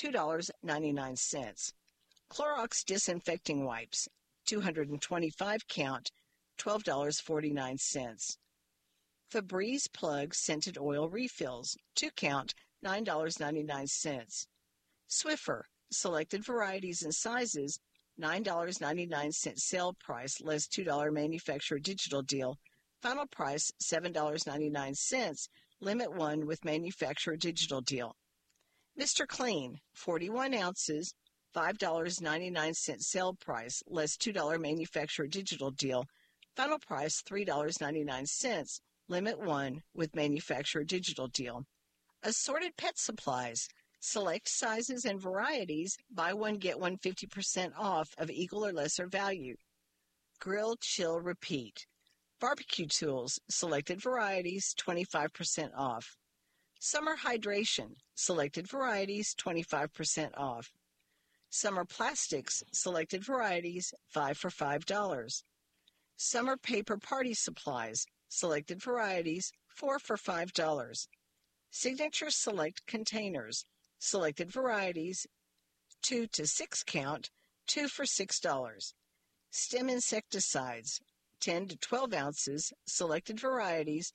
$2.99. Clorox disinfecting wipes, 225 count, $12.49. Febreze plug scented oil refills, 2 count, $9.99. Swiffer, selected varieties and sizes, $9.99 sale price less $2 manufacturer digital deal. Final price $7.99, limit 1 with manufacturer digital deal. Mr. Clean, 41 ounces, $5.99 sale price less $2 manufacturer digital deal. Final price $3.99, limit 1 with manufacturer digital deal. Assorted pet supplies, select sizes and varieties, buy one get one 50% off of equal or lesser value. Grill, chill, repeat. Barbecue tools, selected varieties, 25% off. Summer hydration, selected varieties, 25% off. Summer plastics, selected varieties, 5 for $5. Summer paper party supplies, selected varieties, 4 for $5. Signature select containers, selected varieties, 2 to 6 count, 2 for $6. Stem insecticides, 10 to 12 ounces, selected varieties,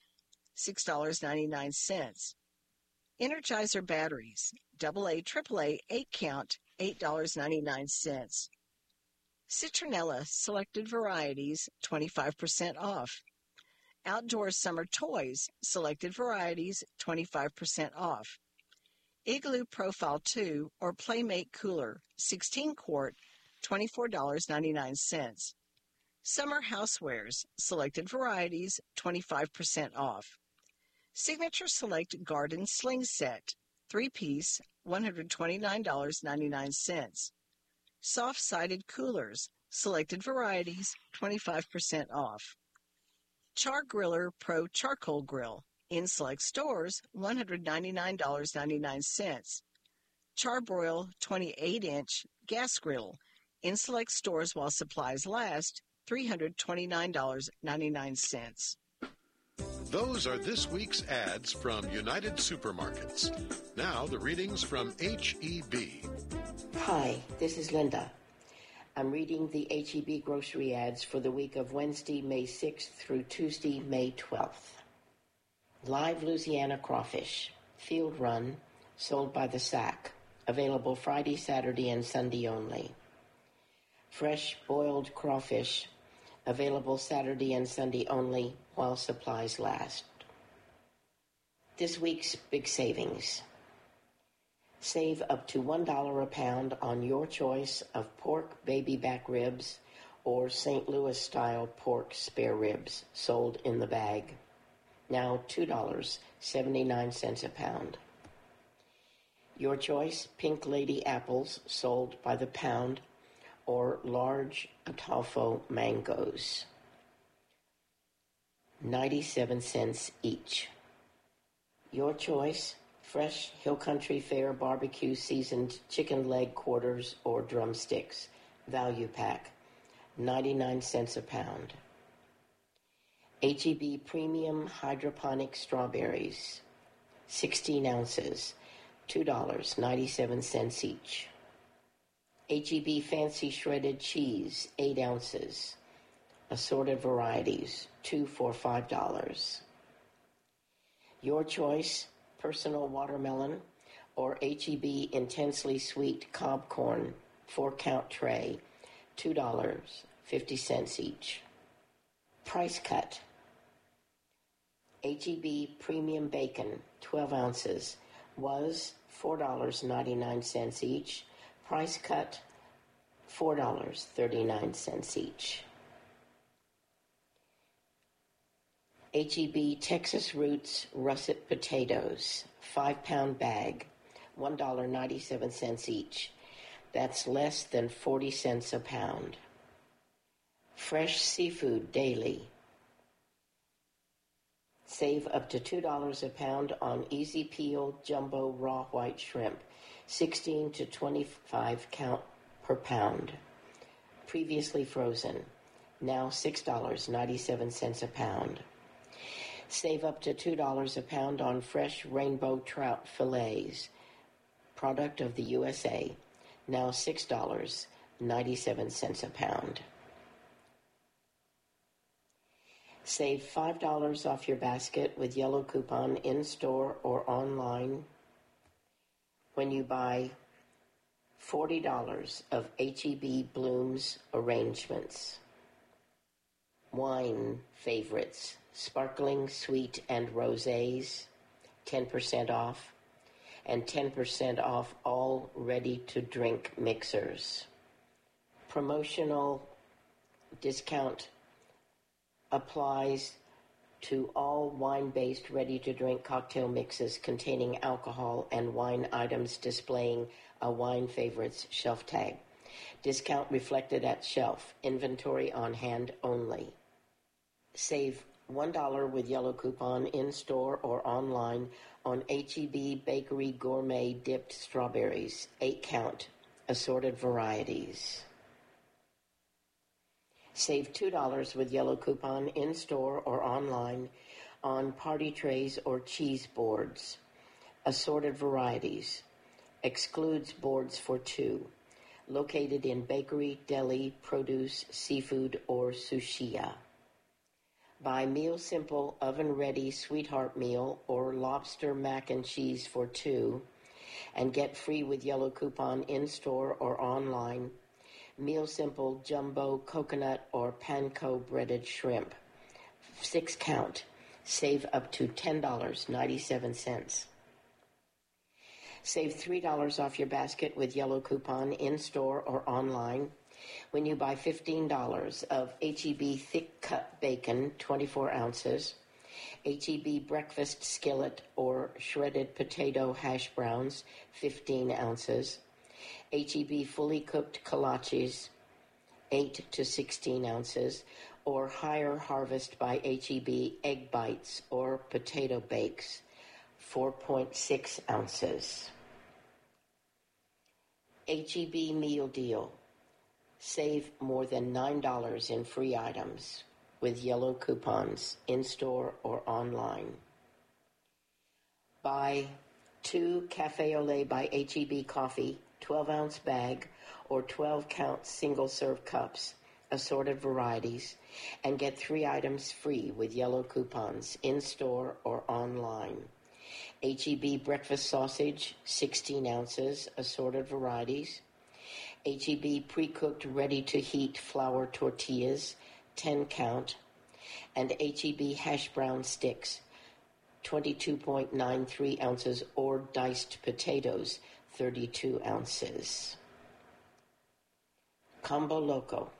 $6.99. Energizer batteries, AA, AAA, 8 count, $8.99. Citronella selected varieties, 25% off. Outdoor summer toys, selected varieties, 25% off. Igloo Profile 2 or Playmate Cooler, 16 quart, $24.99. Summer housewares, selected varieties, 25% off. Signature Select Garden Sling Set, 3-piece, $129.99. Soft-sided coolers, selected varieties, 25% off. Char Griller Pro Charcoal Grill, in select stores, $199.99. Charbroil 28-inch gas grill, in select stores while supplies last, $329.99. Those are this week's ads from United Supermarkets. Now the readings from H-E-B. Hi, this is Linda. I'm reading the H-E-B grocery ads for the week of Wednesday, May 6th through Tuesday, May 12th. Live Louisiana crawfish, field run, sold by the sack, available Friday, Saturday, and Sunday only. Fresh boiled crawfish, available Saturday and Sunday only while supplies last. This week's big savings. Save up to $1 a pound on your choice of pork baby back ribs or St. Louis-style pork spare ribs sold in the bag. Now $2.79 a pound. Your choice, Pink Lady apples sold by the pound or large Ataulfo mangoes. 97 cents each. Your choice, fresh Hill Country Fare barbecue seasoned chicken leg quarters or drumsticks, value pack, 99 cents a pound. H-E-B premium hydroponic strawberries, 16 ounces, $2.97 each. H-E-B fancy shredded cheese, 8 ounces, assorted varieties, 2 for $5. Your choice, personal watermelon or H-E-B intensely sweet cob corn, 4-count tray, $2.50 each. Price cut. H-E-B premium bacon, 12 ounces, was $4.99 each. Price cut, $4.39 each. H-E-B Texas Roots russet potatoes, 5-pound bag, $1.97 each. That's less than 40 cents a pound. Fresh seafood daily. Save up to $2 a pound on easy peel jumbo raw white shrimp, 16 to 25 count per pound. Previously frozen, now $6.97 a pound. Save up to $2 a pound on fresh rainbow trout fillets, product of the USA, now $6.97 a pound. Save $5 off your basket with yellow coupon in-store or online when you buy $40 of H-E-B Bloom's arrangements. Wine favorites, sparkling, sweet, and rosés, 10% off, and 10% off all ready-to-drink mixers. Promotional discount applies to all wine-based ready-to-drink cocktail mixes containing alcohol and wine items displaying a wine favorites shelf tag. Discount reflected at shelf. Inventory on hand only. Save $1 with yellow coupon in-store or online on H-E-B Bakery Gourmet Dipped Strawberries, 8 count, assorted varieties. Save $2 with yellow coupon in-store or online on party trays or cheese boards, assorted varieties. Excludes boards for 2. Located in bakery, deli, produce, seafood, or sushiya. Buy Meal Simple oven-ready sweetheart meal or lobster mac and cheese for 2 and get free with yellow coupon in-store or online. Meal Simple jumbo coconut or panko breaded shrimp, 6 count. Save up to $10.97. Save $3 off your basket with yellow coupon in-store or online when you buy $15 of H-E-B thick cut bacon, 24 ounces, H-E-B breakfast skillet or shredded potato hash browns, 15 ounces, H-E-B fully cooked kolaches, 8 to 16 ounces, or Higher Harvest by H-E-B egg bites or potato bakes, 4.6 ounces. H-E-B meal deal. Save more than $9 in free items with yellow coupons in-store or online. Buy 2 Cafe au Lait by H-E-B coffee, 12-ounce bag, or 12-count single-serve cups, assorted varieties, and get 3 items free with yellow coupons in-store or online. H-E-B breakfast sausage, 16 ounces, assorted varieties. H-E-B pre-cooked ready-to-heat flour tortillas, 10 count. And H-E-B hash brown sticks, 22.93 ounces, or diced potatoes, 32 ounces. Combo Loco.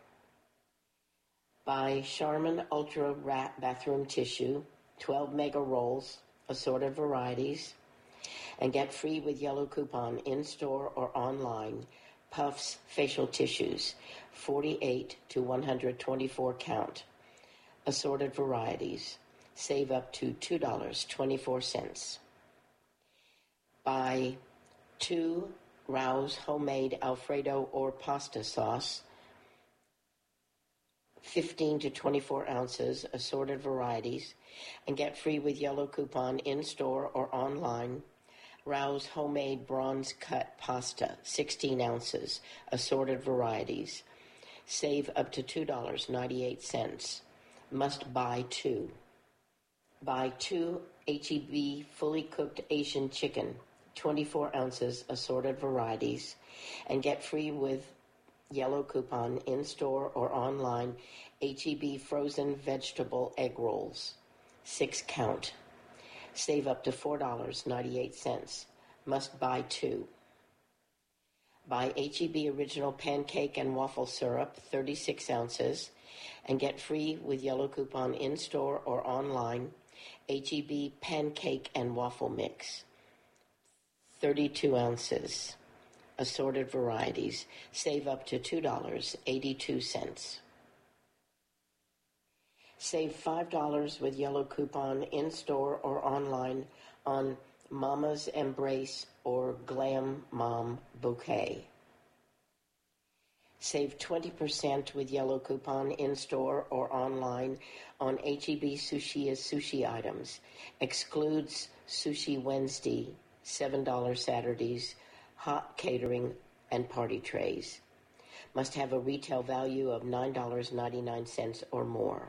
Buy Charmin Ultra Wrap Bathroom Tissue, 12 mega rolls, assorted varieties, and get free with yellow coupon in-store or online. Puffs facial tissues, 48 to 124 count, assorted varieties. Save up to $2.24. Buy 2 Rouse homemade Alfredo or pasta sauce, 15 to 24 ounces, assorted varieties, and get free with yellow coupon in-store or online. Rouse homemade bronze cut pasta, 16 ounces, assorted varieties. Save up to $2.98. Must buy 2. Buy 2 H-E-B fully cooked Asian chicken, 24 ounces, assorted varieties, and get free with yellow coupon in-store or online. H-E-B frozen vegetable egg rolls, 6 count. Save up to $4.98. Must buy 2. Buy H-E-B original pancake and waffle syrup, 36 ounces, and get free with yellow coupon in-store or online. H-E-B pancake and waffle mix, 32 ounces, assorted varieties. Save up to $2.82. Save $5 with yellow coupon in-store or online on Mama's Embrace or Glam Mom Bouquet. Save 20% with yellow coupon in-store or online on H-E-B Sushiya's sushi items. Excludes Sushi Wednesday, $7 Saturdays, hot catering, and party trays. Must have a retail value of $9.99 or more.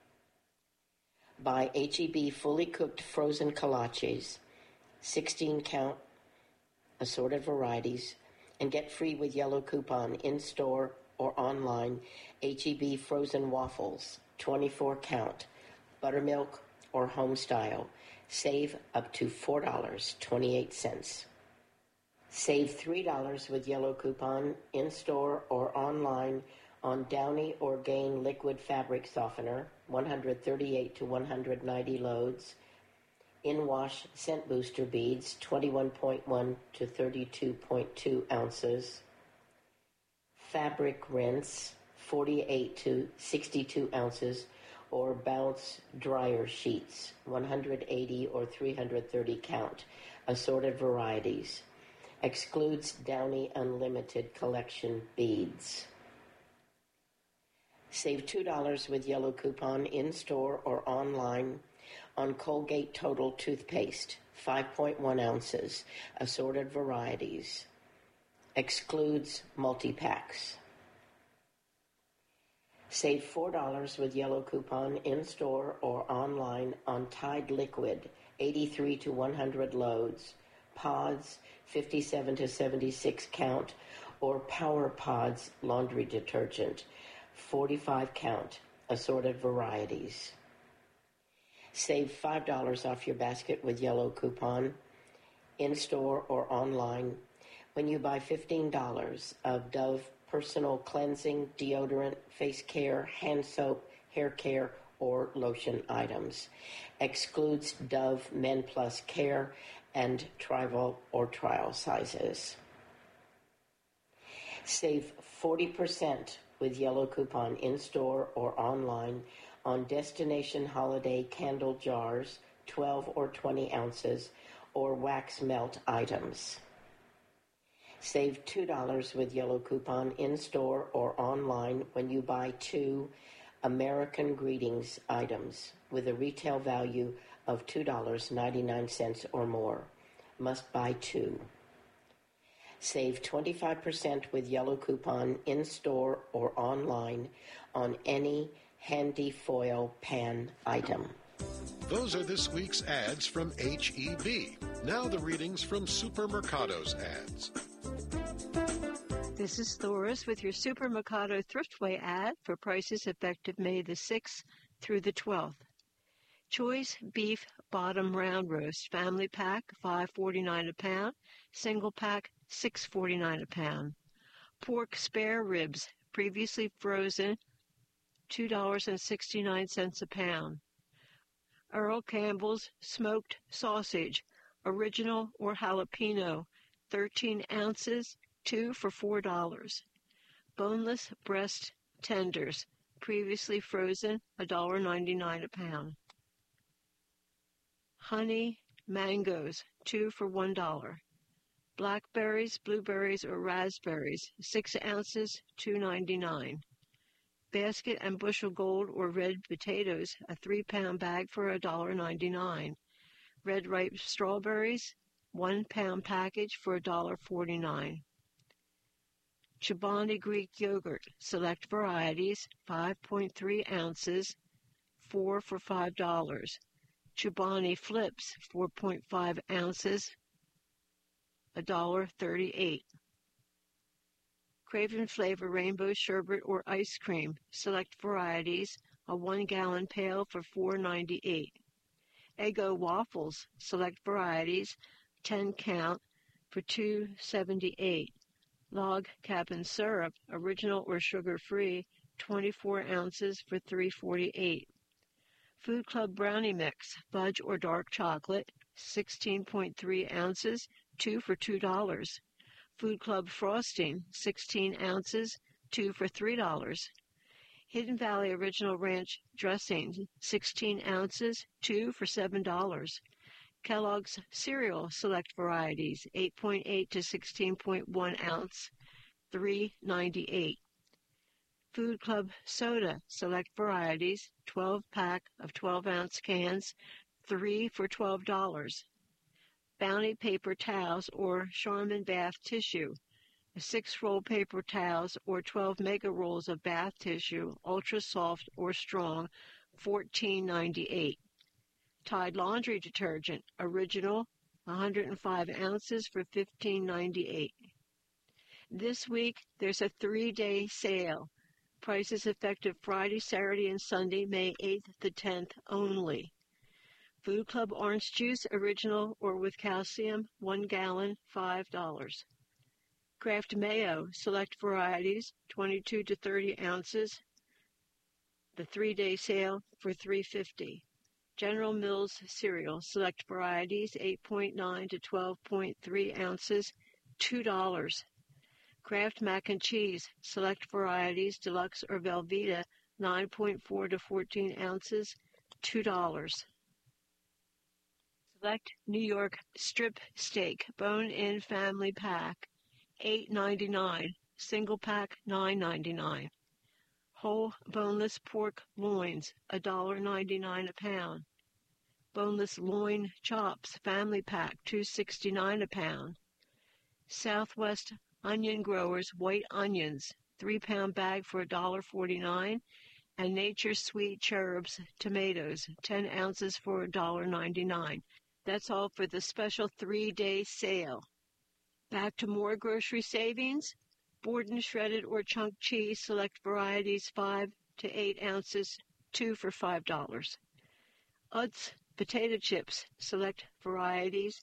Buy H-E-B fully cooked frozen kolaches, 16-count, assorted varieties, and get free with yellow coupon in-store or online H-E-B frozen waffles, 24-count, buttermilk or home style. Save up to $4.28. Save $3 with yellow coupon in-store or online on Downy Orgain liquid fabric softener, 138 to 190 loads. In-wash scent booster beads, 21.1 to 32.2 ounces. Fabric rinse, 48 to 62 ounces, or Bounce dryer sheets, 180 or 330 count, assorted varieties. Excludes Downy Unlimited Collection beads. Save $2 with yellow coupon in-store or online on Colgate Total toothpaste, 5.1 ounces, assorted varieties. Excludes multi-packs. Save $4 with yellow coupon in-store or online on Tide Liquid, 83 to 100 loads, pods, 57 to 76 count, or Power Pods laundry detergent, 45 count, assorted varieties. Save $5 off your basket with yellow coupon, in-store or online, when you buy $15 of Dove personal cleansing, deodorant, face care, hand soap, hair care, or lotion items. Excludes Dove Men Plus Care and Trival or Trial sizes. Save 40% with yellow coupon in-store or online on Destination Holiday candle jars, 12 or 20 ounces, or wax melt items. Save $2 with yellow coupon in-store or online when you buy 2 American Greetings items with a retail value of $2.99 or more. Must buy 2. Save 25% with yellow coupon in-store or online on any handy foil pan item. Those are this week's ads from H-E-B. Now the readings from Supermercado's ads. This is Thoris with your Supermercado Thriftway ad for prices effective May the 6th through the 12th. Choice beef bottom round roast family pack $5.49 a pound, single pack $6.49 a pound. Pork spare ribs previously frozen $2.69 a pound. Earl Campbell's smoked sausage, original or jalapeno, 13 ounces, 2 for $4. Boneless breast tenders, previously frozen, $1.99 a pound. Honey mangoes, 2 for $1. Blackberries, blueberries, or raspberries, 6 ounces, $2.99. Basket and bushel gold or red potatoes, a 3-pound bag for $1.99. Red ripe strawberries, 1-pound package for $1.49. Chobani Greek yogurt, select varieties, 5.3 ounces, 4 for $5. Chobani flips, 4.5 ounces, $1.38. Craven Flavor Rainbow Sherbet or Ice Cream, select varieties, a 1-gallon pail for $4.98. Eggo Waffles, select varieties, 10 count for $2.78. Log Cabin Syrup, original or sugar-free, 24 ounces for $3.48. Food Club Brownie Mix, fudge or dark chocolate, 16.3 ounces, 2 for $2. Food Club Frosting, 16 ounces, 2 for $3. Hidden Valley Original Ranch Dressing, 16 ounces, 2 for $7. Kellogg's Cereal Select Varieties, 8.8 to 16.1 ounce, $3.98. Food Club Soda Select Varieties, 12-pack of 12-ounce cans, 3 for $12. Bounty paper towels or Charmin bath tissue, 6-roll paper towels or 12 mega rolls of bath tissue, ultra soft or strong, $14.98. Tide laundry detergent, original, 105 ounces for $15.98. This week, there's a 3-day sale. Prices effective Friday, Saturday, and Sunday, May 8th to 10th only. Food Club orange juice, original or with calcium, 1 gallon, $5. Kraft mayo, select varieties, 22 to 30 ounces. The 3-day sale for $3.50. General Mills cereal, select varieties, 8.9 to 12.3 ounces, $2. Kraft mac and cheese, select varieties, deluxe or Velveeta, 9.4 to 14 ounces, $2. Select New York strip steak, bone-in family pack, $8.99, single pack, $9.99. Whole boneless pork loins, $1.99 a pound. Boneless loin chops, family pack, $2.69 a pound. Southwest Onion Growers white onions, 3-pound bag for $1.49, and Nature's Sweet Cherubs tomatoes, 10 ounces for $1.99. That's all for the special 3-day sale. Back to more grocery savings. Borden shredded or chunk cheese, select varieties, 5 to 8 ounces, 2 for $5. Utz potato chips, select varieties,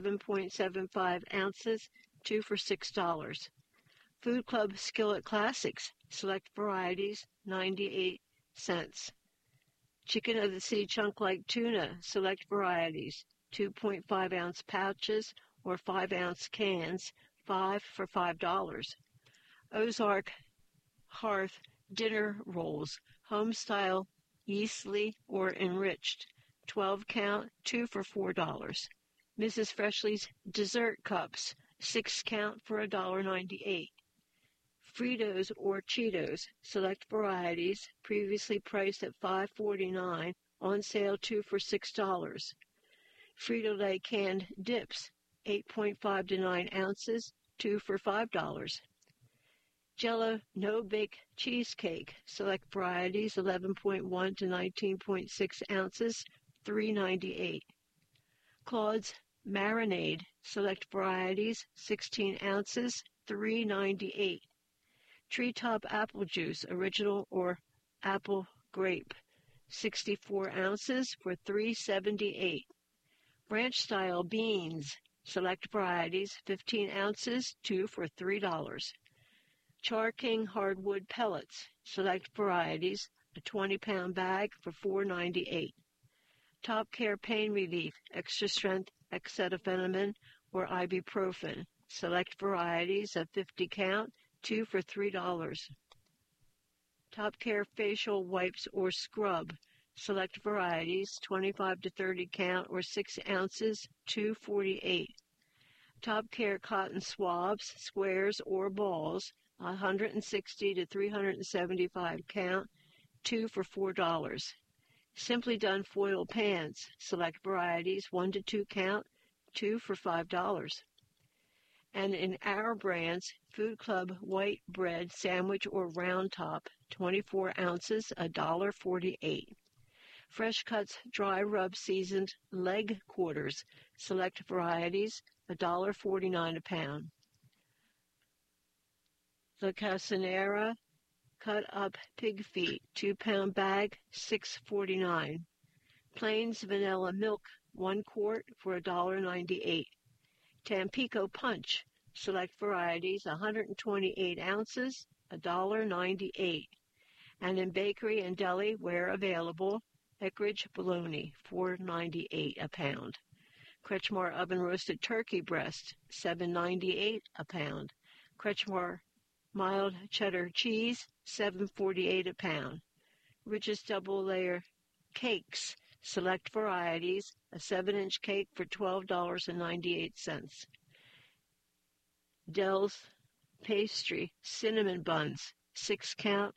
7.75 ounces, 2 for $6. Food Club Skillet Classics, select varieties, 98 cents. Chicken of the Sea chunk-like tuna, select varieties, 2.5 ounce pouches or 5 ounce cans, 5 for $5. Ozark Hearth dinner rolls, home style, yeastly or enriched, 12 count, 2 for $4. Mrs. Freshley's dessert cups, 6 count for $1.98. Fritos or Cheetos, select varieties, previously priced at $5.49, on sale 2 for $6. Frito-Lay canned dips, 8.5 to 9 ounces, 2 for $5. Jell-O no-bake cheesecake, select varieties, 11.1 to 19.6 ounces, $3.98. Claude's marinade, select varieties, 16 ounces, $3.98. Treetop apple juice, original or apple grape, 64 ounces for $3.78. Branch style beans, select varieties, 15 ounces, 2 for $3. Char King hardwood pellets, select varieties, a 20-pound bag for $4.98. Top Care pain relief, extra strength acetaminophen or ibuprofen, select varieties of 50 count, 2 for $3. Top Care facial wipes or scrub, select varieties, 25 to 30 count or 6 ounces, $2.48. Top Care cotton swabs, squares or balls, 160 to 375 count, 2 for $4. Simply Done foil pans, select varieties, 1 to 2 count, 2 for $5. And in our brands, Food Club white bread sandwich or round top, 24 ounces, $1.48. Fresh Cuts dry rub seasoned leg quarters, select varieties, $1.49 a pound. La Casanera cut up pig feet, 2-pound bag, $6.49. Plains vanilla milk, 1 quart for $1.98. Tampico Punch, select varieties, 128 ounces, $1.98. And in bakery and deli, where available, Eckrich bologna, $4.98 a pound. Kretschmar oven roasted turkey breast, $7.98 a pound. Kretschmar mild cheddar cheese, $7.48 a pound. Rich's double layer cakes, select varieties, a 7-inch cake for $12.98. Dell's pastry cinnamon buns, 6 count,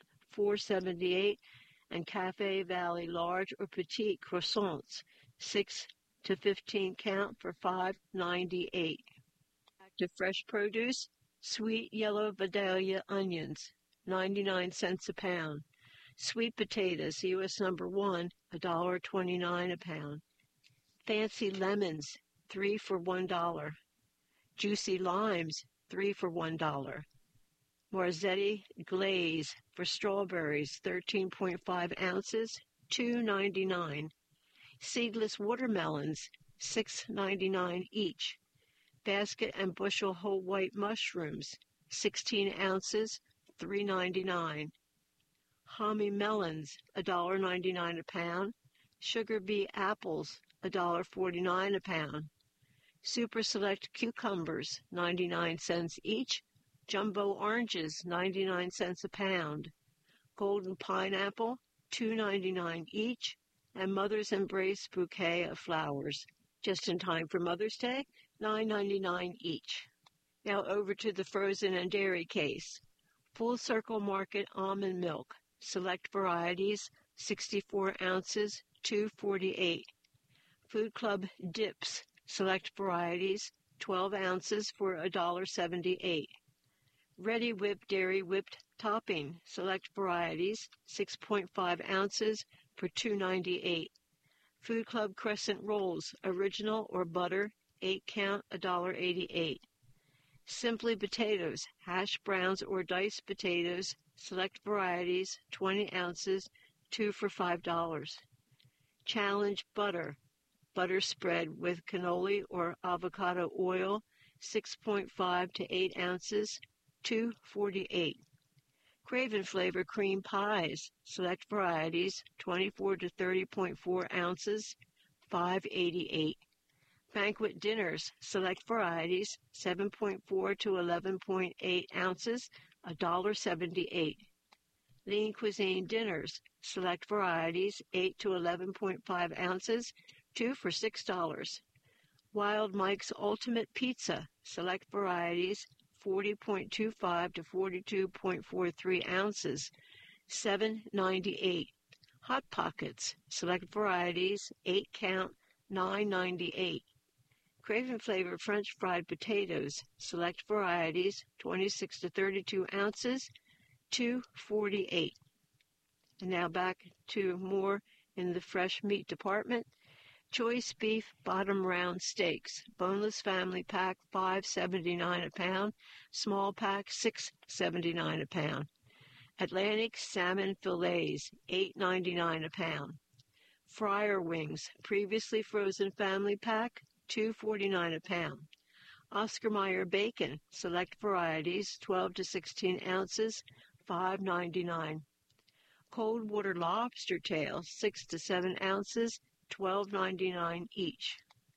$4.78, and Cafe Valley large or petite croissants, 6 to 15 count for $5.98. Back to fresh produce, sweet yellow Vidalia onions, 99 cents a pound. Sweet potatoes, U.S. number 1, $1.29 a pound. Fancy lemons, 3 for $1. Juicy limes, 3 for $1. Marzetti glaze for strawberries, 13.5 ounces, $2.99. Seedless watermelons, $6.99 each. Basket and bushel whole white mushrooms, 16 ounces, $3.99. Hami melons, $1.99 a pound. Sugar bee apples, $1.49 a pound. Super select cucumbers, 99 cents each. Jumbo oranges, 99 cents a pound. Golden pineapple, $2.99 each. And Mother's Embrace bouquet of flowers, just in time for Mother's Day, $9.99 each. Now over to the frozen and dairy case. Full Circle Market almond milk, select varieties, 64 ounces, $2.48. Food Club dips, select varieties, 12 ounces for $1.78. Ready Whip dairy whipped topping, select varieties, 6.5 ounces for $2.98. Food Club crescent rolls, original or butter, 8 count, $1.88. Simply potatoes, hash browns or diced potatoes, select varieties, 20 ounces, 2 for $5. Challenge butter, butter spread with cannoli or avocado oil, 6.5 to 8 ounces, $2.48. Craven Flavor cream pies, select varieties, 24 to 30.4 ounces, $5.88. Banquet dinners, select varieties, 7.4 to 11.8 ounces, $1.78. Lean Cuisine dinners, select varieties, 8 to 11.5 ounces, 2 for $6. Wild Mike's Ultimate Pizza, select varieties, 40.25 to 42.43 ounces, $7.98. Hot Pockets, select varieties, 8 count, $9.98. Craven Flavor French fried potatoes, select varieties, 26 to 32 ounces, $2.48. And now back to more in the fresh meat department. Choice beef bottom round steaks, boneless family pack, $5.79 a pound, small pack, $6.79 a pound. Atlantic salmon fillets, $8.99 a pound. Fryer wings, previously frozen family pack, $2.49 a pound. Oscar Mayer bacon, select varieties, 12 to 16 ounces, $5.99. Cold water lobster tails, 6 to 7 ounces, $12.99 each.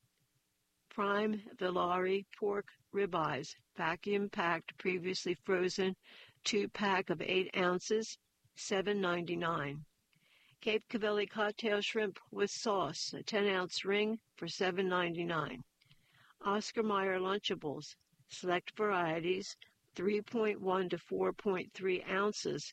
Prime Villari pork ribeyes, vacuum-packed, previously frozen, 2-pack of 8 ounces, $7.99. Cape Cavelli cocktail shrimp with sauce, a 10-ounce ring for $7.99. Oscar Mayer Lunchables, select varieties, 3.1 to 4.3 ounces,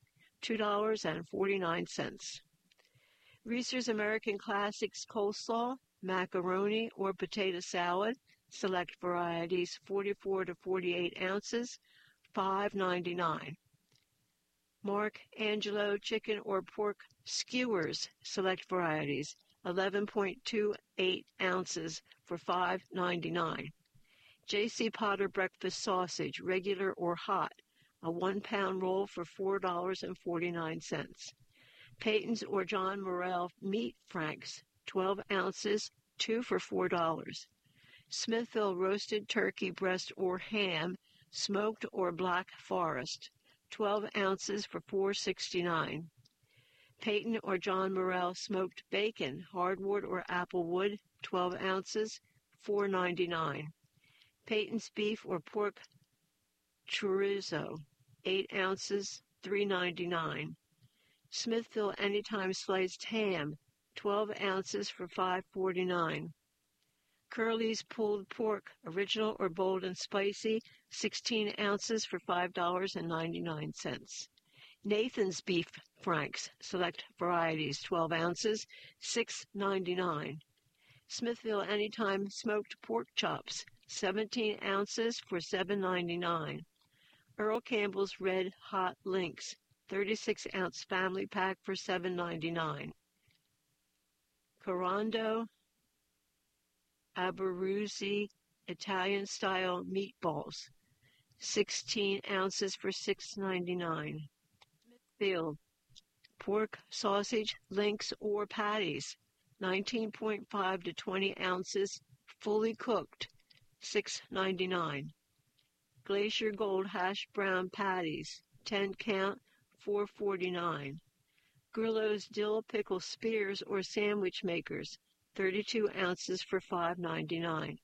$2.49. Reese's American Classics coleslaw, macaroni or potato salad, select varieties, 44 to 48 ounces, $5.99. Mark Angelo chicken or pork skewers, select varieties, 11.28 ounces for $5.99. J.C. Potter breakfast sausage, regular or hot, a 1-pound roll for $4.49. Peyton's or John Morrell meat franks, 12 ounces, 2 for $4. Smithville roasted turkey breast or ham, smoked or black forest, 12 ounces for $4.69. Peyton or John Morrell smoked bacon, hardwood or applewood, 12 ounces, $4.99. Peyton's beef or pork chorizo, 8 ounces, $3.99. Smithville Anytime sliced ham, 12 ounces for $5.49. Curly's pulled pork, original or bold and spicy, 16 ounces for $5.99. Nathan's beef franks, select varieties, 12 ounces, $6.99. Smithville Anytime smoked pork chops, 17 ounces for $7.99. Earl Campbell's Red Hot Links, 36-ounce family pack for $7.99. Corando Abruzzi Italian-style meatballs, 16 ounces for $6.99. Smithfield pork sausage links or patties, 19.5 to 20 ounces, fully cooked, $6.99. Glacier Gold hash brown patties, 10 count, $4.49. Grillo's dill pickle spears or sandwich makers, 32 ounces for $5.99.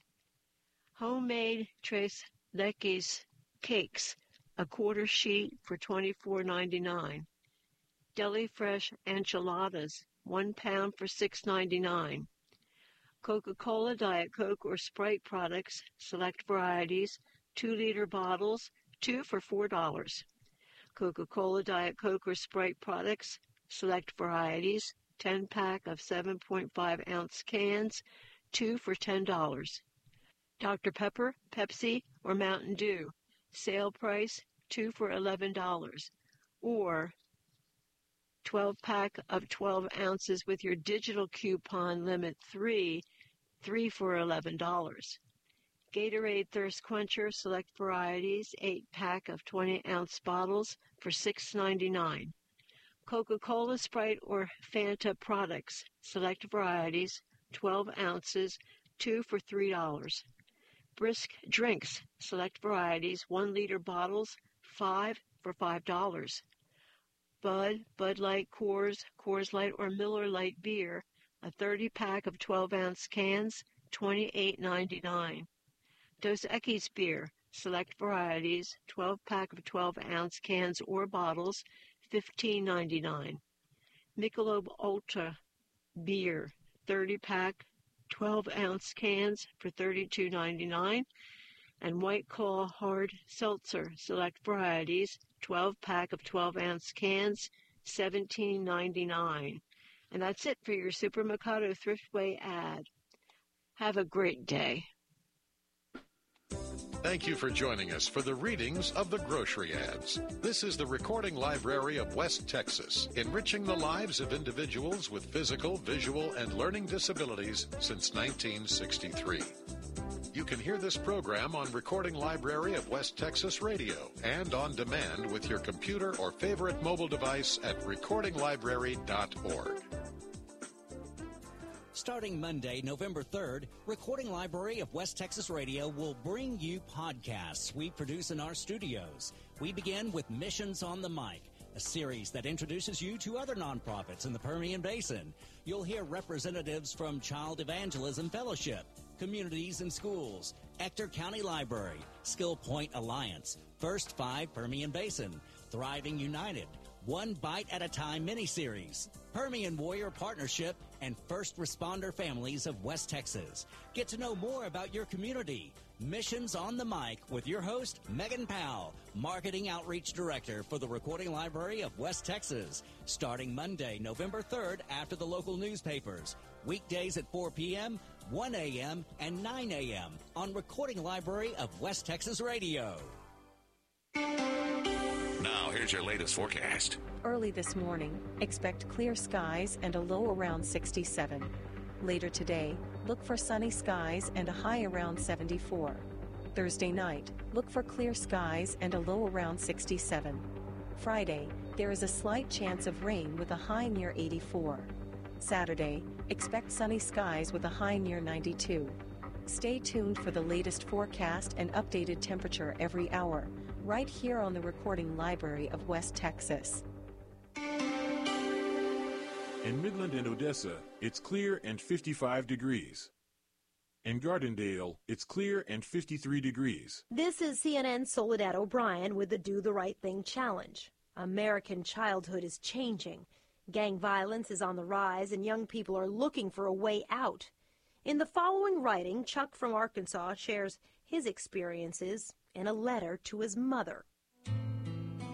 Homemade Tres Leches cakes, a quarter sheet for $24.99. Deli Fresh enchiladas, 1 pound for $6.99. Coca-Cola Diet Coke or Sprite products, select varieties, 2-liter bottles, 2 for $4. Coca-Cola Diet Coke or Sprite products, select varieties, 10-pack of 7.5-ounce cans, 2 for $10. Dr. Pepper, Pepsi, or Mountain Dew, sale price, 2 for $11. Or 12-pack of 12 ounces with your digital coupon limit 3 for $11. Gatorade Thirst Quencher select varieties, 8-pack of 20-ounce bottles for $6.99. Coca-Cola, Sprite, or Fanta products, select varieties, 12 ounces, 2 for $3. Brisk Drinks, select varieties, 1-liter bottles, 5 for $5. Bud, Bud Light, Coors Light, or Miller Lite beer, a 30-pack of 12-ounce cans, $28.99. Dos Equis beer, select varieties, 12-pack of 12-ounce cans or bottles, $15.99. Michelob Ultra beer, 30-pack, 12-ounce cans for $32.99. And White Claw Hard Seltzer, select varieties, 12-pack of 12-ounce cans, $17.99. And that's it for your Supermercado Thriftway ad. Have a great day. Thank you for joining us for the readings of the grocery ads. This is the Recording Library of West Texas, enriching the lives of individuals with physical, visual, and learning disabilities since 1963. You can hear this program on Recording Library of West Texas Radio and on demand with your computer or favorite mobile device at recordinglibrary.org. Starting Monday, November 3rd, Recording Library of West Texas Radio will bring you podcasts we produce in our studios. We begin with Missions on the Mic, a series that introduces you to other nonprofits in the Permian Basin. You'll hear representatives from Child Evangelism Fellowship, Communities and Schools, Ector County Library, Skill Point Alliance, First 5 Permian Basin, Thriving United, One Bite at a Time miniseries, Permian Warrior Partnership, and First Responder Families of West Texas. Get to know more about your community. Missions on the Mic with your host, Megan Powell, Marketing Outreach Director for the Recording Library of West Texas. Starting Monday, November 3rd after the local newspapers. Weekdays at 4 p.m., 1 a.m., and 9 a.m. on Recording Library of West Texas Radio. Now, here's your latest forecast. Early this morning, expect clear skies and a low around 67. Later today, look for sunny skies and a high around 74. Thursday night, look for clear skies and a low around 67. Friday, there is a slight chance of rain with a high near 84. Saturday, expect sunny skies with a high near 92. Stay tuned for the latest forecast and updated temperature every hour, right here on the Recording Library of West Texas. In Midland and Odessa, it's clear and 55 degrees. In Gardendale, it's clear and 53 degrees. This is CNN Soledad O'Brien with the Do the Right Thing Challenge. American childhood is changing. Gang violence is on the rise, and young people are looking for a way out. In the following writing, Chuck from Arkansas shares his experiences in a letter to his mother.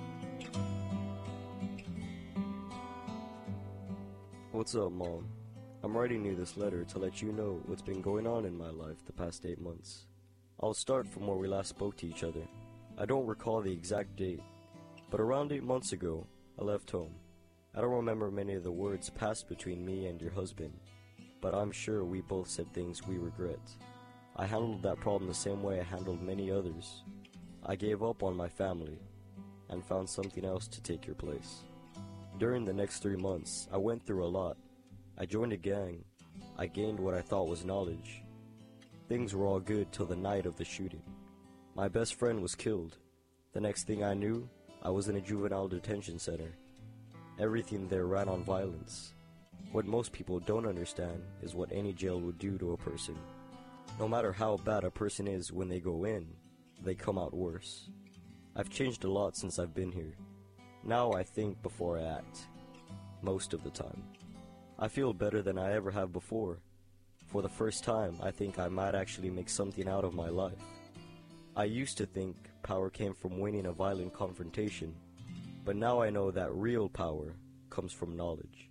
What's up, Mom? I'm writing you this letter to let you know what's been going on in my life the past 8 months. I'll start from where we last spoke to each other. I don't recall the exact date, but around 8 months ago, I left home. I don't remember many of the words passed between me and your husband, but I'm sure we both said things we regret. I handled that problem the same way I handled many others. I gave up on my family and found something else to take your place. During the next 3 months, I went through a lot. I joined a gang. I gained what I thought was knowledge. Things were all good till the night of the shooting. My best friend was killed. The next thing I knew, I was in a juvenile detention center. Everything there ran on violence. What most people don't understand is what any jail would do to a person. No matter how bad a person is when they go in, they come out worse. I've changed a lot since I've been here. Now I think before I act. Most of the time. I feel better than I ever have before. For the first time, I think I might actually make something out of my life. I used to think power came from winning a violent confrontation, but now I know that real power comes from knowledge.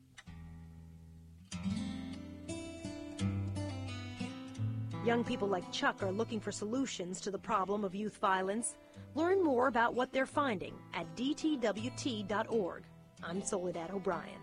Young people like Chuck are looking for solutions to the problem of youth violence. Learn more about what they're finding at dtwt.org. I'm Soledad O'Brien.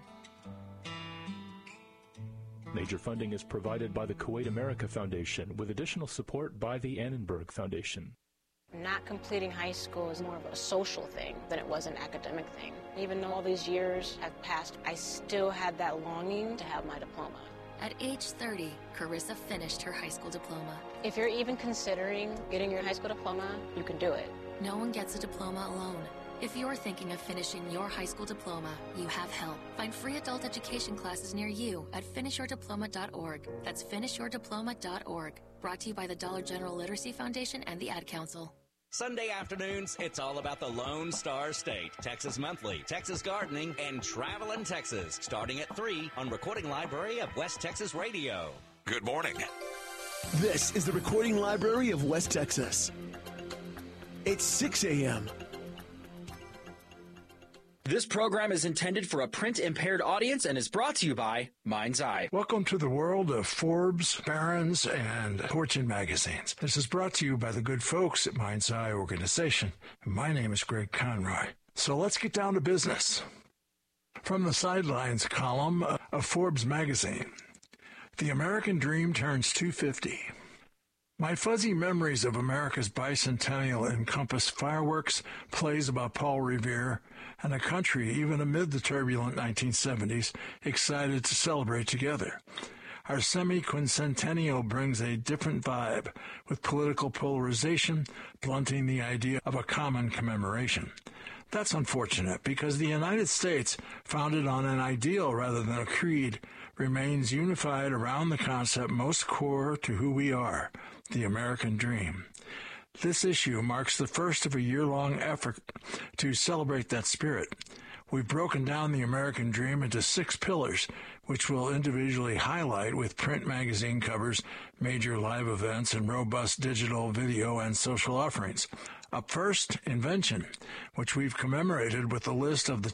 Major funding is provided by the Kuwait America Foundation with additional support by the Annenberg Foundation. Not completing high school is more of a social thing than it was an academic thing. Even though all these years have passed, I still had that longing to have my diploma. At age 30, Carissa finished her high school diploma. If you're even considering getting your high school diploma, you can do it. No one gets a diploma alone. If you're thinking of finishing your high school diploma, you have help. Find free adult education classes near you at finishyourdiploma.org. That's finishyourdiploma.org. Brought to you by the Dollar General Literacy Foundation and the Ad Council. Sunday afternoons, it's all about the Lone Star State, Texas Monthly, Texas Gardening, and Travelin' Texas, starting at 3 on Recording Library of West Texas Radio. Good morning. This is the Recording Library of West Texas. It's 6 a.m. This program is intended for a print-impaired audience and is brought to you by Mind's Eye. Welcome to the world of Forbes, Barron's, and Fortune magazines. This is brought to you by the good folks at Mind's Eye organization. My name is Greg Conroy. So let's get down to business. From the Sidelines column of Forbes magazine, the American Dream turns 250. My fuzzy memories of America's bicentennial encompass fireworks, plays about Paul Revere, and a country, even amid the turbulent 1970s, excited to celebrate together. Our semi-quincentennial brings a different vibe, with political polarization blunting the idea of a common commemoration. That's unfortunate, because the United States, founded on an ideal rather than a creed, remains unified around the concept most core to who we are, the American dream. This issue marks the first of a year-long effort to celebrate that spirit. We've broken down the American dream into 6 pillars, which we'll individually highlight with print magazine covers, major live events, and robust digital, video, and social offerings. Up first, invention, which we've commemorated with a list of the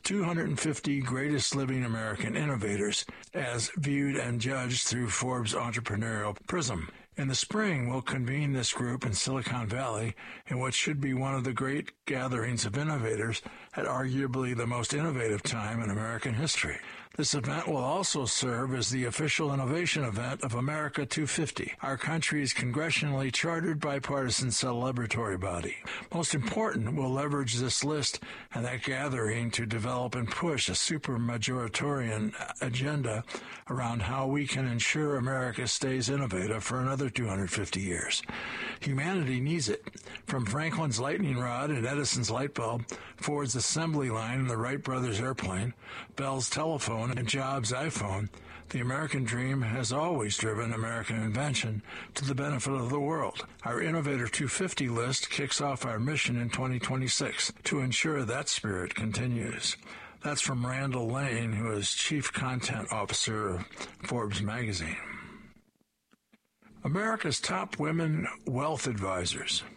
250 greatest living American innovators, as viewed and judged through Forbes' entrepreneurial prism. In the spring, we'll convene this group in Silicon Valley in what should be one of the great gatherings of innovators at arguably the most innovative time in American history. This event will also serve as the official innovation event of America 250, our country's congressionally chartered bipartisan celebratory body. Most important, we'll leverage this list and that gathering to develop and push a supermajoritorian agenda around how we can ensure America stays innovative for another 250 years. Humanity needs it. From Franklin's lightning rod and Edison's light bulb, Ford's assembly line and the Wright brothers airplane, Bell's telephone, and Jobs' iPhone, the American dream has always driven American invention to the benefit of the world. Our Innovator 250 list kicks off our mission in 2026 to ensure that spirit continues. That's from Randall Lane, who is Chief Content Officer of Forbes magazine. America's top women wealth advisors.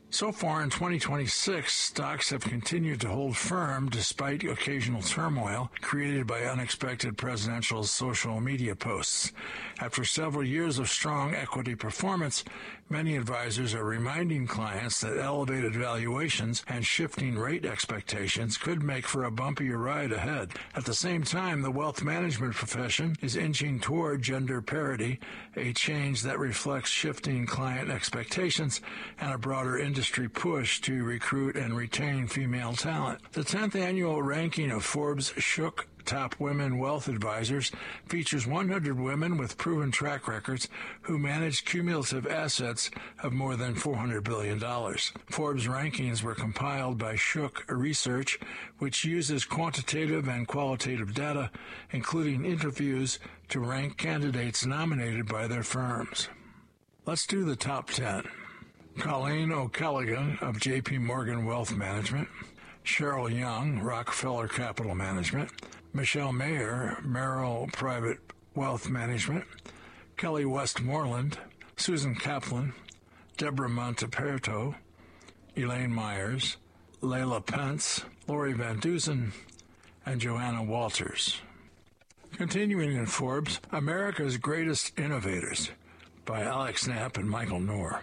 So far in 2026, stocks have continued to hold firm despite occasional turmoil created by unexpected presidential social media posts. After several years of strong equity performance, many advisors are reminding clients that elevated valuations and shifting rate expectations could make for a bumpier ride ahead. At the same time, the wealth management profession is inching toward gender parity, a change that reflects shifting client expectations and a broader industry push to recruit and retain female talent. The 10th annual ranking of Forbes Shook Top Women Wealth Advisors features 100 women with proven track records who manage cumulative assets of more than $400 billion. Forbes rankings were compiled by Shook Research, which uses quantitative and qualitative data, including interviews, to rank candidates nominated by their firms. Let's do the top 10. Colleen O'Callaghan of J.P. Morgan Wealth Management, Cheryl Young, Rockefeller Capital Management, Michelle Mayer, Merrill Private Wealth Management, Kelly Westmoreland, Susan Kaplan, Deborah Monteperto, Elaine Myers, Layla Pence, Lori Van Dusen, and Joanna Walters. Continuing in Forbes, America's Greatest Innovators by Alex Knapp and Michael Knorr.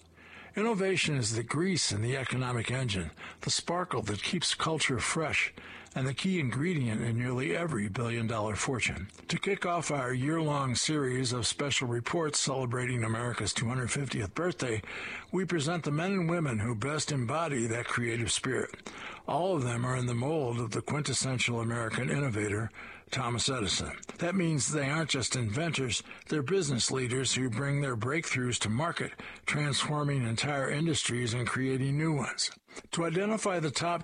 Innovation is the grease in the economic engine, the sparkle that keeps culture fresh, and the key ingredient in nearly every billion-dollar fortune. To kick off our year-long series of special reports celebrating America's 250th birthday, we present the men and women who best embody that creative spirit. All of them are in the mold of the quintessential American innovator, Thomas Edison. That means they aren't just inventors, they're business leaders who bring their breakthroughs to market, transforming entire industries and creating new ones. To identify the top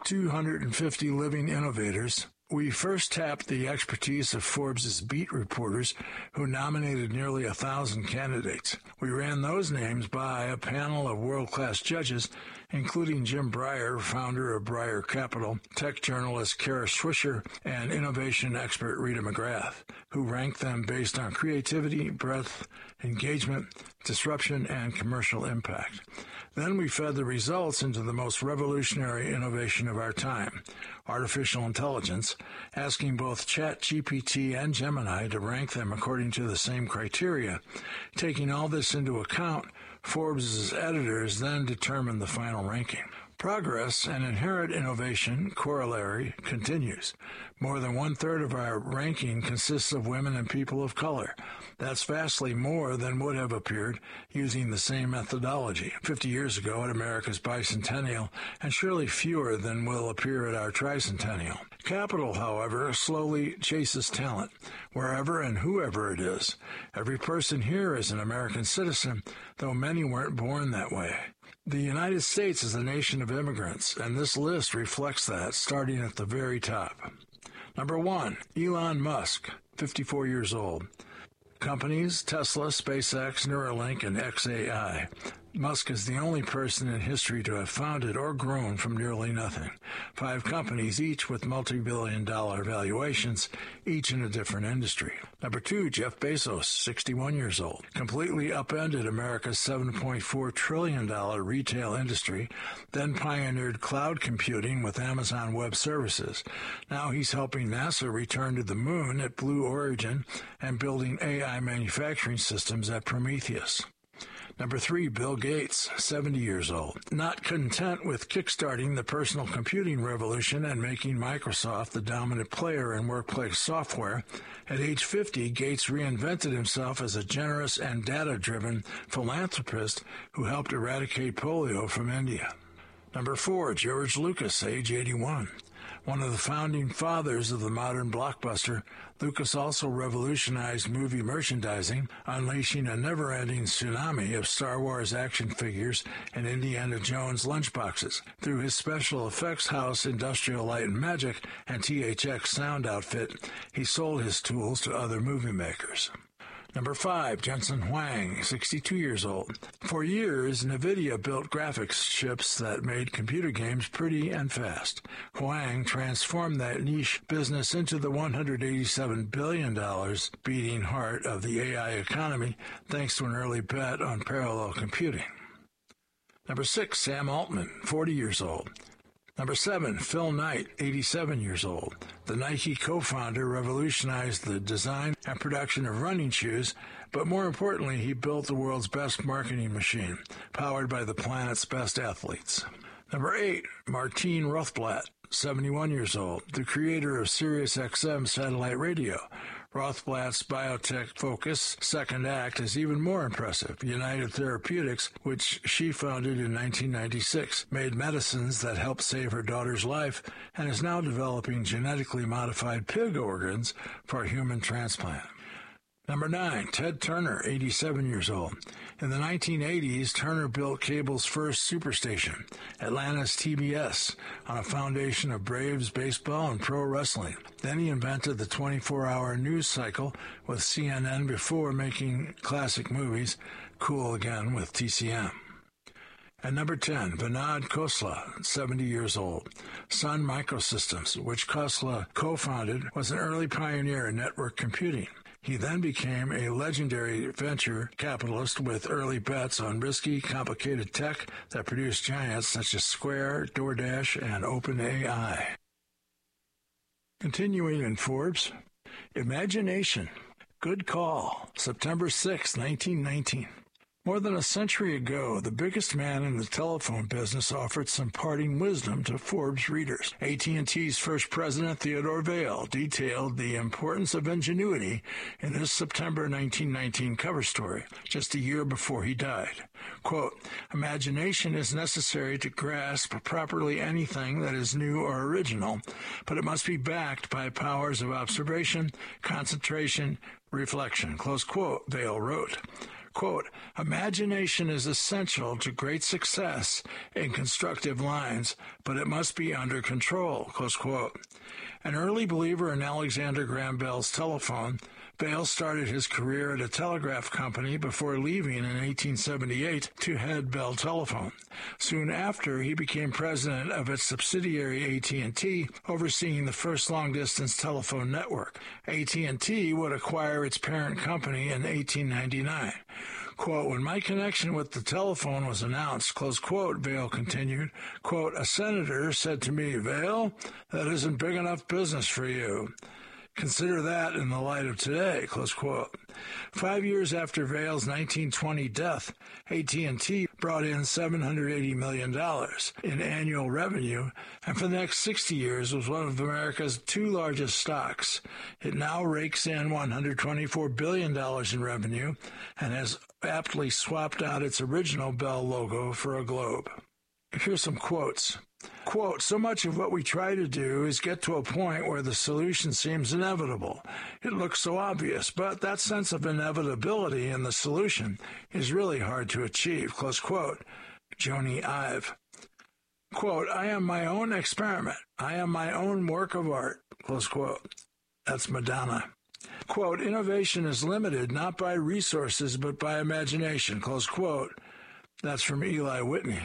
250 living innovators, we first tapped the expertise of Forbes' beat reporters who nominated nearly 1,000 candidates. We ran those names by a panel of world-class judges, including Jim Breyer, founder of Breyer Capital, tech journalist Kara Swisher, and innovation expert Rita McGrath, who ranked them based on creativity, breadth, engagement, disruption, and commercial impact. Then we fed the results into the most revolutionary innovation of our time, artificial intelligence, asking both ChatGPT and Gemini to rank them according to the same criteria. Taking all this into account, Forbes' editors then determined the final ranking. Progress and inherent innovation corollary continues. More than one-third of our ranking consists of women and people of color. That's vastly more than would have appeared using the same methodology 50 years ago at America's bicentennial, and surely fewer than will appear at our tricentennial. Capital, however, slowly chases talent, wherever and whoever it is. Every person here is an American citizen, though many weren't born that way. The United States is a nation of immigrants, and this list reflects that, starting at the very top. Number 1, Elon Musk, 54 years old. Companies, Tesla, SpaceX, Neuralink, and XAI. Musk is the only person in history to have founded or grown from nearly nothing. 5 companies, each with multi-billion-dollar valuations, each in a different industry. Number 2, Jeff Bezos, 61 years old. Completely upended America's $7.4 trillion retail industry, then pioneered cloud computing with Amazon Web Services. Now he's helping NASA return to the moon at Blue Origin and building AI manufacturing systems at Prometheus. Number 3, Bill Gates, 70 years old. Not content with kickstarting the personal computing revolution and making Microsoft the dominant player in workplace software, at age 50, Gates reinvented himself as a generous and data-driven philanthropist who helped eradicate polio from India. Number 4, George Lucas, age 81. One of the founding fathers of the modern blockbuster, Lucas also revolutionized movie merchandising, unleashing a never-ending tsunami of Star Wars action figures and Indiana Jones lunchboxes. Through his special effects house Industrial Light and Magic and THX sound outfit, he sold his tools to other movie makers. Number 5, Jensen Huang, 62 years old. For years, NVIDIA built graphics chips that made computer games pretty and fast. Huang transformed that niche business into the $187 billion beating heart of the AI economy thanks to an early bet on parallel computing. Number 6, Sam Altman, 40 years old. Number 7, Phil Knight, 87 years old. The Nike co-founder revolutionized the design and production of running shoes, but more importantly, he built the world's best marketing machine, powered by the planet's best athletes. Number 8, Martine Rothblatt, 71 years old, the creator of SiriusXM satellite radio. Rothblatt's biotech focus, Second Act, is even more impressive. United Therapeutics, which she founded in 1996, made medicines that helped save her daughter's life and is now developing genetically modified pig organs for a human transplant. Number 9, Ted Turner, 87 years old. In the 1980s, Turner built cable's first superstation, Atlanta's TBS, on a foundation of Braves baseball and pro wrestling. Then he invented the 24-hour news cycle with CNN before making classic movies, Cool Again with TCM. And number 10, Vinod Khosla, 70 years old. Sun Microsystems, which Khosla co-founded, was an early pioneer in network computing. He then became a legendary venture capitalist with early bets on risky, complicated tech that produced giants such as Square, DoorDash, and OpenAI. Continuing in Forbes, Imagination. Good call. September 6, 1919. More than a century ago, the biggest man in the telephone business offered some parting wisdom to Forbes readers. AT&T's first president, Theodore Vail, detailed the importance of ingenuity in his September 1919 cover story, just a year before he died. Quote, imagination is necessary to grasp properly anything that is new or original, but it must be backed by powers of observation, concentration, reflection. Close quote, Vail wrote. Quote, imagination is essential to great success in constructive lines, but it must be under control, close quote. An early believer in Alexander Graham Bell's telephone, Vail started his career at a telegraph company before leaving in 1878 to head Bell Telephone. Soon after, he became president of its subsidiary AT&T, overseeing the first long-distance telephone network. AT&T would acquire its parent company in 1899. Quote, when my connection with the telephone was announced, close quote, Vail continued, quote, a senator said to me, Vail, that isn't big enough business for you. Consider that in the light of today, close quote. 5 years after Vail's 1920 death, AT&T brought in $780 million in annual revenue, and for the next 60 years was one of America's 2 largest stocks. It now rakes in $124 billion in revenue and has aptly swapped out its original Bell logo for a globe. Here's some quotes. Quote, so much of what we try to do is get to a point where the solution seems inevitable. It looks so obvious, but that sense of inevitability in the solution is really hard to achieve. Close quote, Joni Ive. Quote, I am my own experiment. I am my own work of art. Close quote. That's Madonna. Quote, innovation is limited not by resources but by imagination. Close quote. That's from Eli Whitney.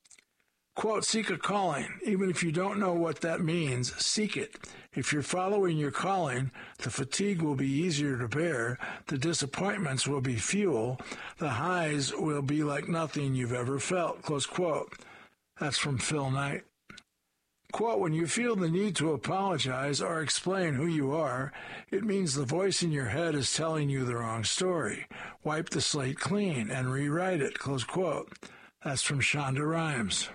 Quote, seek a calling. Even if you don't know what that means, seek it. If you're following your calling, the fatigue will be easier to bear, the disappointments will be fuel, the highs will be like nothing you've ever felt. Close quote. That's from Phil Knight. Quote, when you feel the need to apologize or explain who you are, it means the voice in your head is telling you the wrong story. Wipe the slate clean and rewrite it. Close quote. That's from Shonda Rhimes.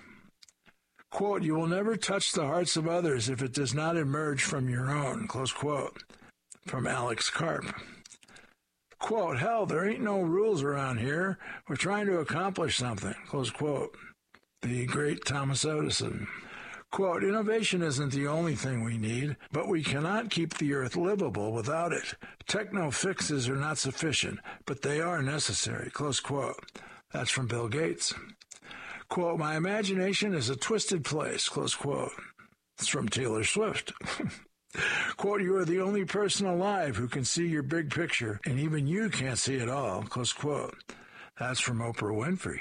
Quote, you will never touch the hearts of others if it does not emerge from your own. Close quote. From Alex Karp. Quote, hell, there ain't no rules around here. We're trying to accomplish something. Close quote. The great Thomas Edison. Quote, innovation isn't the only thing we need, but we cannot keep the earth livable without it. Techno fixes are not sufficient, but they are necessary. Close quote. That's from Bill Gates. Quote, my imagination is a twisted place, close quote. It's from Taylor Swift. Quote, you are the only person alive who can see your big picture, and even you can't see it all, close quote. That's from Oprah Winfrey.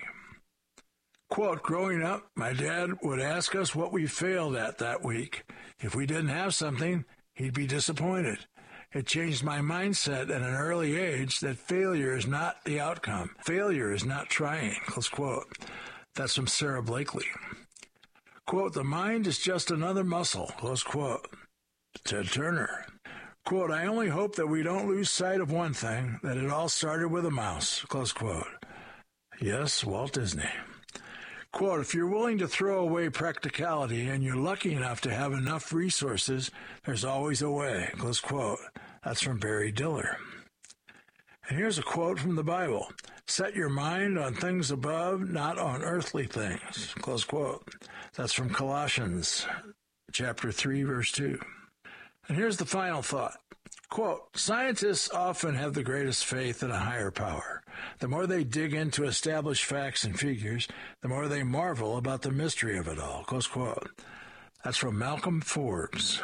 Quote, growing up, my dad would ask us what we failed at that week. If we didn't have something, he'd be disappointed. It changed my mindset at an early age that failure is not the outcome. Failure is not trying, close quote. That's from Sarah Blakely. Quote, the mind is just another muscle, close quote. Ted Turner. Quote, I only hope that we don't lose sight of one thing, that it all started with a mouse, close quote. Yes, Walt Disney. Quote, if you're willing to throw away practicality and you're lucky enough to have enough resources, there's always a way, close quote. That's from Barry Diller. And here's a quote from the Bible. Set your mind on things above, not on earthly things, close quote. That's from Colossians chapter 3, verse 2. And here's the final thought. Quote, scientists often have the greatest faith in a higher power. The more they dig into established facts and figures, the more they marvel about the mystery of it all, close quote. That's from Malcolm Forbes.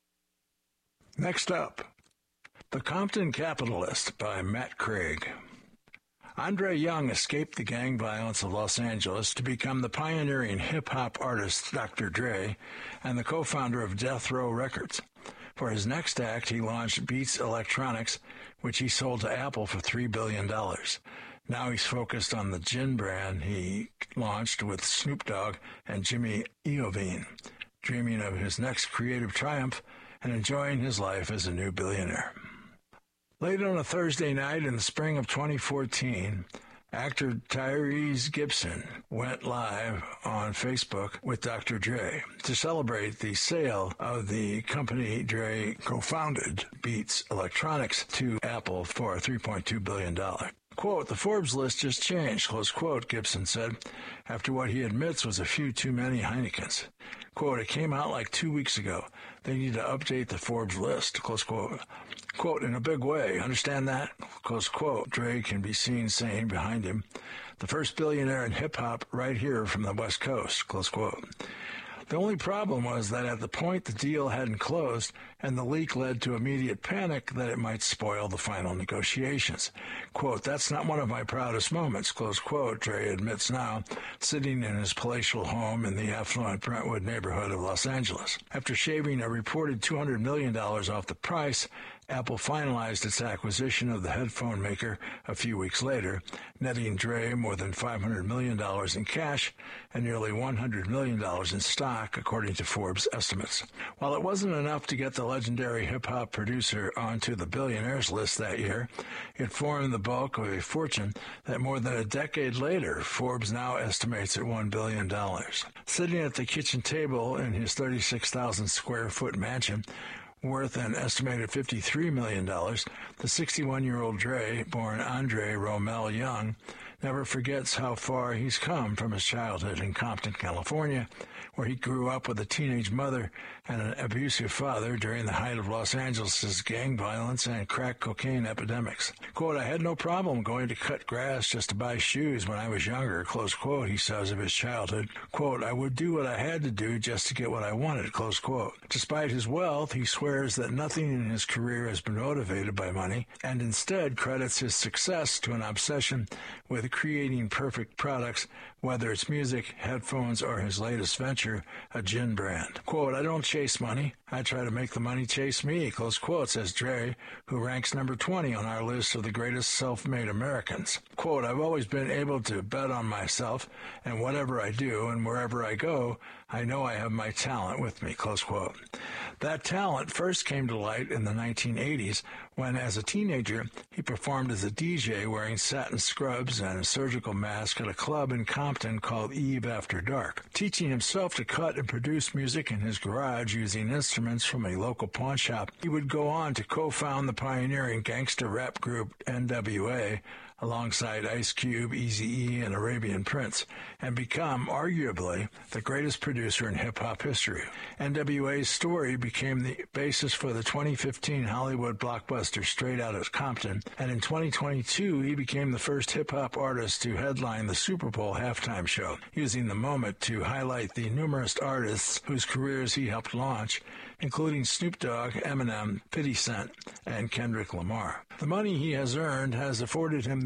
Next up, The Compton Capitalist by Matt Craig. Andre Young escaped the gang violence of Los Angeles to become the pioneering hip-hop artist Dr. Dre and the co-founder of Death Row Records. For his next act, he launched Beats Electronics, which he sold to Apple for $3 billion. Now he's focused on the gin brand he launched with Snoop Dogg and Jimmy Iovine, dreaming of his next creative triumph and enjoying his life as a new billionaire. Late on a Thursday night in the spring of 2014, actor Tyrese Gibson went live on Facebook with Dr. Dre to celebrate the sale of the company Dre co-founded, Beats Electronics, to Apple for $3.2 billion. Quote, the Forbes list just changed, close quote, Gibson said, after what he admits was a few too many Heinekens. Quote, it came out like 2 weeks ago. They need to update the Forbes list, close quote. Quote, in a big way, understand that? Close quote. Dre can be seen saying behind him, the first billionaire in hip-hop right here from the West Coast, close quote. The only problem was that at the point the deal hadn't closed, and the leak led to immediate panic that it might spoil the final negotiations. Quote, that's not one of my proudest moments, close quote, Dre admits now, sitting in his palatial home in the affluent Brentwood neighborhood of Los Angeles. After shaving a reported $200 million off the price, Apple finalized its acquisition of the headphone maker a few weeks later, netting Dre more than $500 million in cash and nearly $100 million in stock, according to Forbes estimates. While it wasn't enough to get the legendary hip-hop producer onto the billionaires list that year, it formed the bulk of a fortune that more than a decade later, Forbes now estimates at $1 billion. Sitting at the kitchen table in his 36,000-square-foot mansion, worth an estimated $53 million, the 61-year-old Dre, born Andre Romel Young, never forgets how far he's come from his childhood in Compton, California, where he grew up with a teenage mother and an abusive father during the height of Los Angeles' gang violence and crack cocaine epidemics. Quote, I had no problem going to cut grass just to buy shoes when I was younger, close quote, he says of his childhood. Quote, I would do what I had to do just to get what I wanted, close quote. Despite his wealth, he swears that nothing in his career has been motivated by money and instead credits his success to an obsession with creating perfect products, whether it's music, headphones, or his latest venture, a gin brand. Quote, I don't chase money. I try to make the money chase me, close quote, says Dre, who ranks number 20 on our list of the greatest self-made Americans. Quote, I've always been able to bet on myself, and whatever I do and wherever I go, I know I have my talent with me, close quote. That talent first came to light in the 1980s when, as a teenager, he performed as a DJ wearing satin scrubs and a surgical mask at a club in Compton called Eve After Dark. Teaching himself to cut and produce music in his garage using instruments from a local pawn shop, he would go on to co-found the pioneering gangster rap group NWA, alongside Ice Cube, Eazy-E, and Arabian Prince, and become, arguably, the greatest producer in hip-hop history. NWA's story became the basis for the 2015 Hollywood blockbuster Straight Outta Compton, and in 2022 he became the first hip-hop artist to headline the Super Bowl halftime show, using the moment to highlight the numerous artists whose careers he helped launch, including Snoop Dogg, Eminem, 50 Cent, and Kendrick Lamar. The money he has earned has afforded him the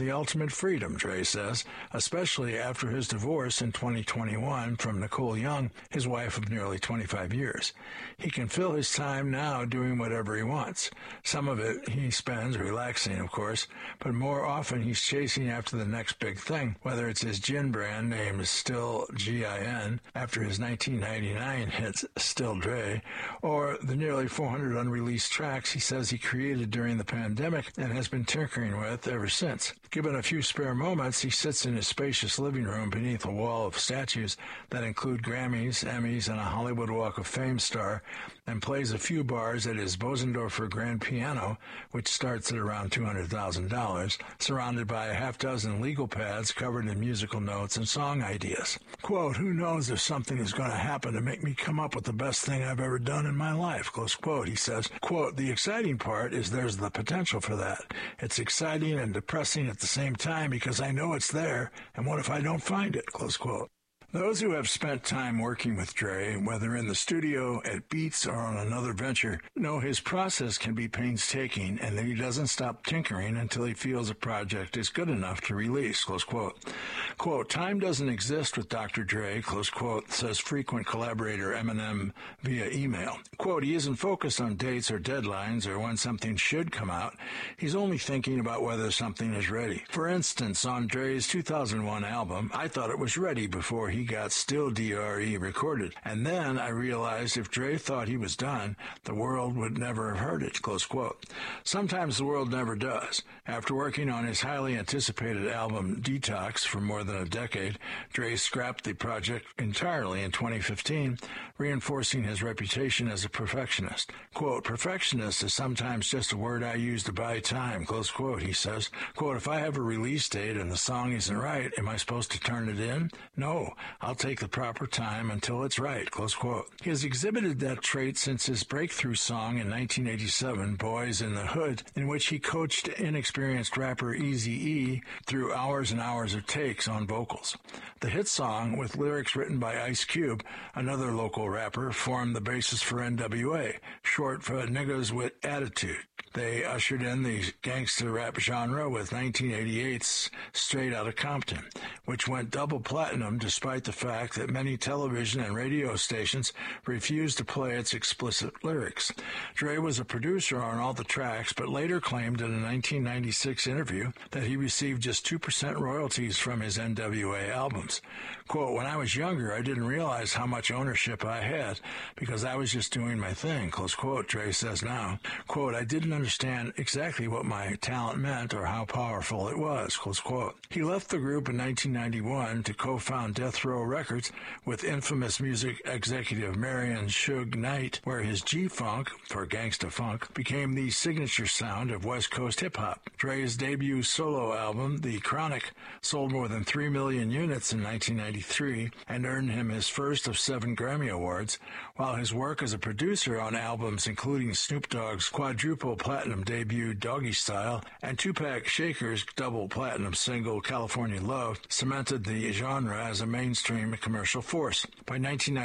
the ultimate freedom, Dre says, especially after his divorce in 2021 from Nicole Young, his wife of nearly 25 years. He can fill his time now doing whatever he wants. Some of it he spends relaxing, of course, but more often he's chasing after the next big thing, whether it's his gin brand named Still Gin after his 1999 hit Still Dre, or the nearly 400 unreleased tracks he says he created during the pandemic and has been tinkering with ever since. Given a few spare moments, he sits in his spacious living room beneath a wall of statues that include Grammys, Emmys, and a Hollywood Walk of Fame star, and plays a few bars at his Bosendorfer grand piano, which starts at around $200,000, surrounded by a half-dozen legal pads covered in musical notes and song ideas. Quote, "Who knows if something is going to happen to make me come up with the best thing I've ever done in my life," close quote, he says. Quote, "The exciting part is there's the potential for that. It's exciting and depressing at the same time because I know it's there, and what if I don't find it," close quote. Those who have spent time working with Dre, whether in the studio, at Beats, or on another venture, know his process can be painstaking and that he doesn't stop tinkering until he feels a project is good enough to release, close quote. Quote, "Time doesn't exist with Dr. Dre," close quote, says frequent collaborator Eminem via email. Quote, "He isn't focused on dates or deadlines or when something should come out. He's only thinking about whether something is ready. For instance, on Dre's 2001 album, I thought it was ready before he got Still DRE recorded. And then I realized if Dre thought he was done, the world would never have heard it," close quote. Sometimes the world never does. After working on his highly anticipated album Detox for more than a decade, Dre scrapped the project entirely in 2015, reinforcing his reputation as a perfectionist. Quote, "Perfectionist is sometimes just a word I use to buy time," close quote, he says. Quote, "If I have a release date and the song isn't right, am I supposed to turn it in? No. I'll take the proper time until it's right," close quote. He has exhibited that trait since his breakthrough song in 1987, Boys in the Hood, in which he coached inexperienced rapper Eazy-E through hours and hours of takes on vocals. The hit song, with lyrics written by Ice Cube, another local rapper, formed the basis for NWA, short for Niggas with Attitude. They ushered in the gangster rap genre with 1988's Straight Outta Compton, which went double platinum despite the fact that many television and radio stations refused to play its explicit lyrics. Dre was a producer on all the tracks, but later claimed in a 1996 interview that he received just 2% royalties from his NWA albums. Quote, "When I was younger, I didn't realize how much ownership I had because I was just doing my thing," close quote, Dre says now. Quote, "I didn't understand exactly what my talent meant or how powerful it was," close quote. He left the group in 1991 to co-found Death Row Records with infamous music executive Marion Suge Knight, where his G-Funk, for Gangsta Funk, became the signature sound of West Coast hip-hop. Dre's debut solo album, The Chronic, sold more than 3 million units in 1993 and earned him his first of 7 Grammy Awards, while his work as a producer on albums including Snoop Dogg's quadruple platinum debut Doggy Style and Tupac Shaker's double platinum single California Love cemented the genre as a mainstream commercial force. By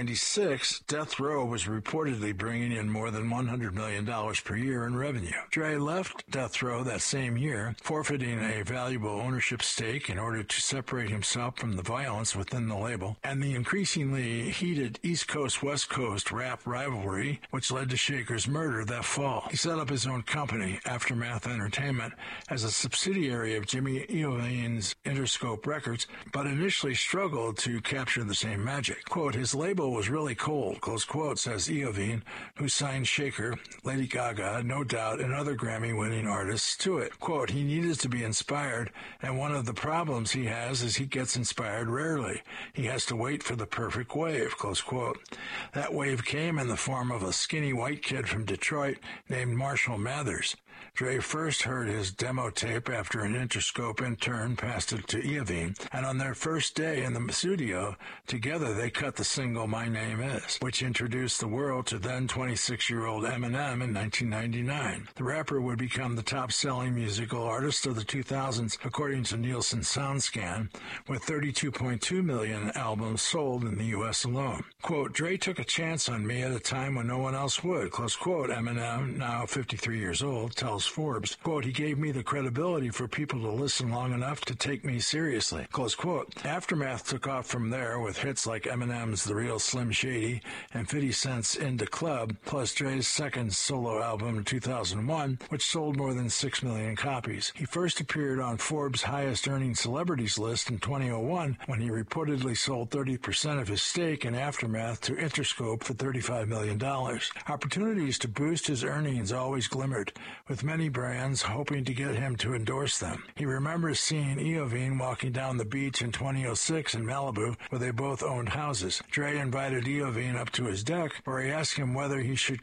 1996, Death Row was reportedly bringing in more than $100 million per year in revenue. Dre left Death Row that same year, forfeiting a valuable ownership stake in order to separate himself from the violence within the label and the increasingly heated East Coast-West Coast rap rivalry, which led to Shaker's murder that fall. He set up his own company, Aftermath Entertainment, as a subsidiary of Jimmy Iovine's Interscope Records, but initially struggled to capture the same magic. Quote, "His label was really cold," close quote, says Iovine, who signed Shaker, Lady Gaga, No Doubt, and other Grammy-winning artists to it. Quote, "He needed to be inspired, and one of the problems he has is he gets inspired rarely. He has to wait for the perfect wave," close quote. That wave came in the form of a skinny white kid from Detroit named Marshall Mathers. Dre first heard his demo tape after an Interscope intern passed it to Iovine, and on their first day in the studio, together they cut the single My Name Is, which introduced the world to then 26-year-old Eminem in 1999. The rapper would become the top-selling musical artist of the 2000s, according to Nielsen SoundScan, with 32.2 million albums sold in the U.S. alone. Quote, "Dre took a chance on me at a time when no one else would," close quote, Eminem, now 53 years old, tells tells Forbes, quote, he gave me the credibility for people to listen long enough to take me seriously, close quote. Aftermath took off from there with hits like Eminem's The Real Slim Shady and 50 Cent's In the Club, plus Dre's second solo album in 2001, which sold more than 6 million copies. He first appeared on Forbes' highest-earning celebrities list in 2001 when he reportedly sold 30% of his stake in Aftermath to Interscope for $35 million. Opportunities to boost his earnings always glimmered, with many brands hoping to get him to endorse them. He remembers seeing Eovine walking down the beach in 2006 in Malibu, where they both owned houses. Dre invited Eovine up to his deck, where he asked him whether he should